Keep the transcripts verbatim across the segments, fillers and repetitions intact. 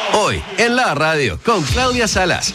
Hoy, en la radio, con Claudia Salas.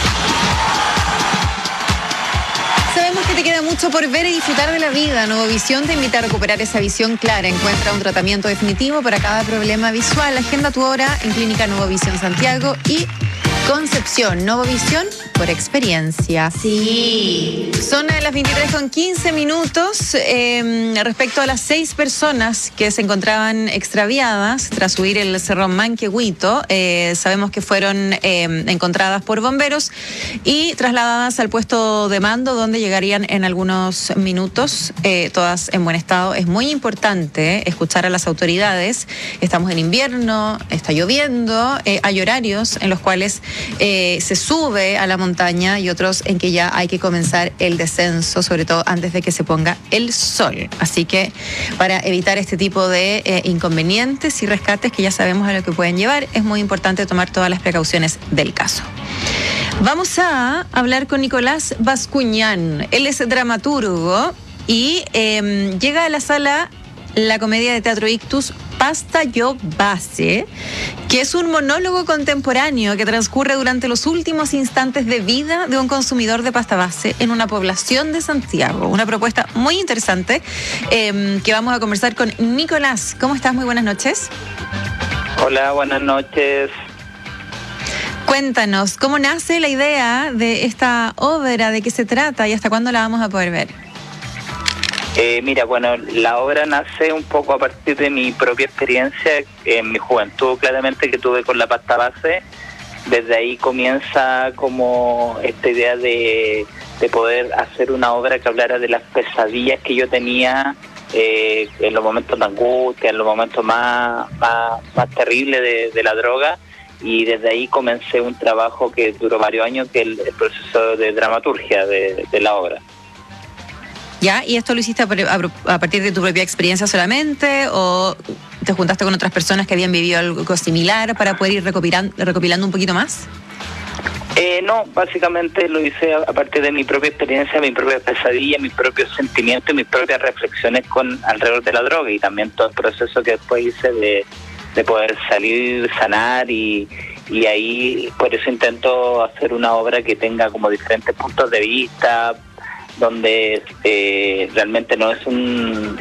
Sabemos que te queda mucho por ver y disfrutar de la vida. Novovisión te invita a recuperar esa visión clara. Encuentra un tratamiento definitivo para cada problema visual. Agenda tu hora en Clínica Novovisión Santiago y Concepción. Novovisión por experiencia. Sí. Son las veintitrés con quince minutos. Eh, respecto a las seis personas que se encontraban extraviadas tras huir el Cerro Manquehuito, eh, sabemos que fueron eh, encontradas por bomberos y trasladadas al puesto de mando, donde llegarían en algunos minutos, eh, todas en buen estado. Es muy importante escuchar a las autoridades. Estamos en invierno, está lloviendo, eh, hay horarios en los cuales eh, se sube a la montaña y otros en que ya hay que comenzar el descenso, sobre todo antes de que se ponga el sol. Así que para evitar este tipo de eh, inconvenientes y rescates que ya sabemos a lo que pueden llevar, es muy importante tomar todas las precauciones del caso. Vamos a hablar con Nicolás Bascuñán. Él es dramaturgo y eh, llega a la sala la comedia de teatro Ictus Pasta Yo Base, que es un monólogo contemporáneo que transcurre durante los últimos instantes de vida de un consumidor de pasta base en una población de Santiago. Una propuesta muy interesante eh, que vamos a conversar con Nicolás. ¿Cómo estás? Muy buenas noches. Hola, buenas noches. Cuéntanos, ¿cómo nace la idea de esta obra? ¿De qué se trata y hasta cuándo la vamos a poder ver? Eh, mira, bueno, la obra nace un poco a partir de mi propia experiencia en mi juventud, claramente, que tuve con la pasta base. Desde ahí comienza como esta idea de, de poder hacer una obra que hablara de las pesadillas que yo tenía eh, en los momentos de angustia, en los momentos más, más, más terribles de, de la droga. Y desde ahí comencé un trabajo que duró varios años, que es el, el proceso de dramaturgia de, de la obra. ¿Ya? ¿Y esto lo hiciste a partir de tu propia experiencia solamente o te juntaste con otras personas que habían vivido algo similar para poder ir recopilando, recopilando un poquito más? Eh, no, básicamente lo hice a partir de mi propia experiencia, mi propia pesadilla, mis propios sentimientos y mis propias reflexiones con alrededor de la droga, y también todo el proceso que después hice de, de poder salir, sanar, y, y ahí por eso intento hacer una obra que tenga como diferentes puntos de vista, donde eh, realmente no es un